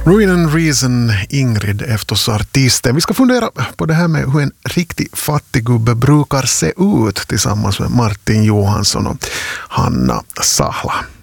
Ruin and Reason, Ingrid är så artisten. Vi ska fundera på det här med hur en riktig fattiggubbe brukar se ut tillsammans med Martin Johansson och Hanna Sahla.